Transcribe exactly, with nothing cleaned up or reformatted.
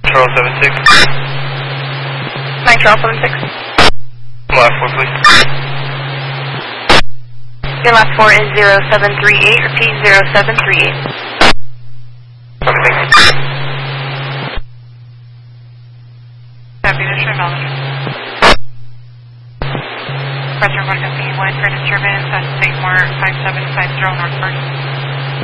Charles seven six. nine Charles seven six. Last four, please. Your last four is zero seven three eight. Repeat, zero seven three eight. Okay, thank you. Copy, this is acknowledgement. Pressure one, W one, credit surveillance at State Mark five seven five zero North First.